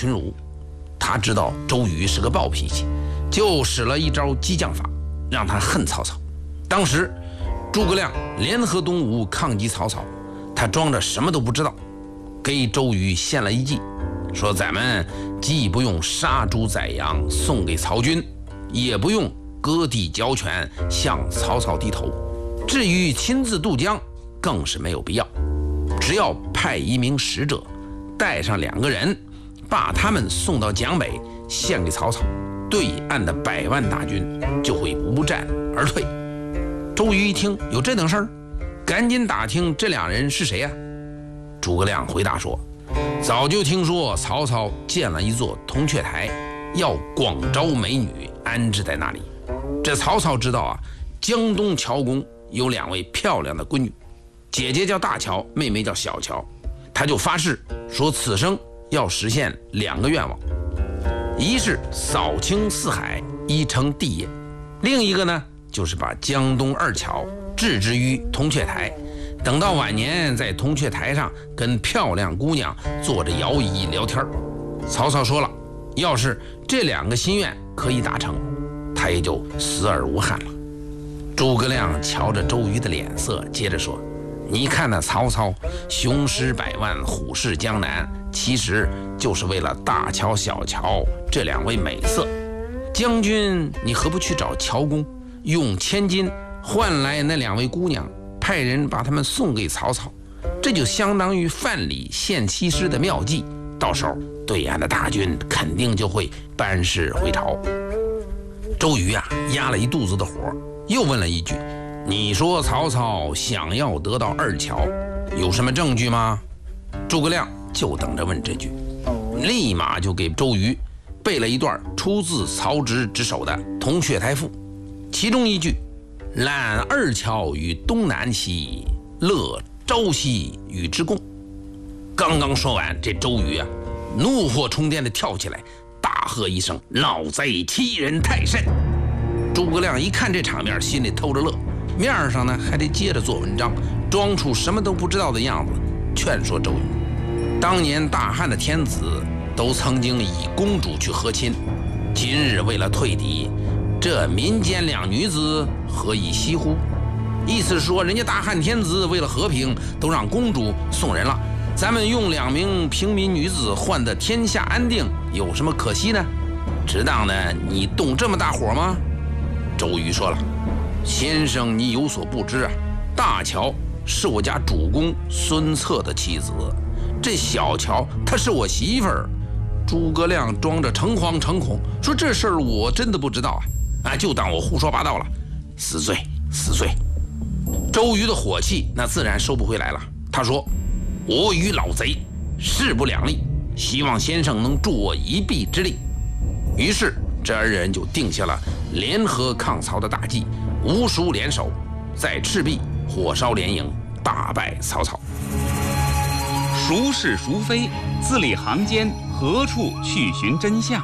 群儒，他知道周瑜是个暴脾气，就使了一招激将法，让他恨曹操。当时诸葛亮联合东吴抗击曹操，他装着什么都不知道，给周瑜献了一计，说咱们既不用杀猪宰羊送给曹军，也不用割地交权向曹操低头，至于亲自渡江更是没有必要，只要派一名使者带上2个人，把他们送到江北献给曹操，对岸的100万大军就会无战而退。周瑜一听有这等事儿，赶紧打听这2人是谁呀？诸葛亮回答说，早就听说曹操建了一座铜雀台，要广招美女安置在那里。这曹操知道啊，江东乔宫有2位漂亮的闺女，姐姐叫大乔，妹妹叫小乔，他就发誓说此生要实现2个愿望，一是扫清四海，一成帝业，另一个呢就是把江东2乔置之于铜雀台，等到晚年在铜雀台上跟漂亮姑娘坐着摇椅聊天。曹操说了，要是这2个心愿可以达成，他也就死而无憾了。诸葛亮瞧着周瑜的脸色，接着说，你看那曹操雄师100万，虎视江南，其实就是为了大乔小乔这2位美色。将军你何不去找乔公，用1000金换来那2位姑娘，派人把他们送给曹操，这就相当于范蠡献西施的妙计，到时候对岸的大军肯定就会班师回朝。周瑜啊，压了一肚子的火，又问了一句，你说曹操想要得到2乔，有什么证据吗？诸葛亮就等着问这句，立马就给周瑜背了一段出自曹植之手的《铜雀台赋》，其中一句，揽2乔于东南兮，乐朝夕与之共。刚刚说完，这周瑜啊，怒火冲天的跳起来，大喝一声，老贼欺人太甚。诸葛亮一看这场面，心里偷着乐，面上呢还得接着做文章，装出什么都不知道的样子，劝说周瑜，当年大汉的天子都曾经以公主去和亲，今日为了退敌，这民间2女子何以惜乎？意思是说，人家大汉天子为了和平都让公主送人了，咱们用2名平民女子换的天下安定，有什么可惜呢？值当呢你动这么大火吗？周瑜说了，先生你有所不知啊，大乔是我家主公孙策的妻子，这小乔她是我媳妇儿。诸葛亮装着诚惶诚恐说，这事儿我真的不知道啊，就当我胡说八道了，死罪死罪。周瑜的火气那自然收不回来了，他说，我与老贼势不两立，希望先生能助我一臂之力。于是这2人就定下了联合抗曹的大计，吴蜀联手，在赤壁火烧连营，大败曹操。 孰是孰非，字里行间何处去寻真相？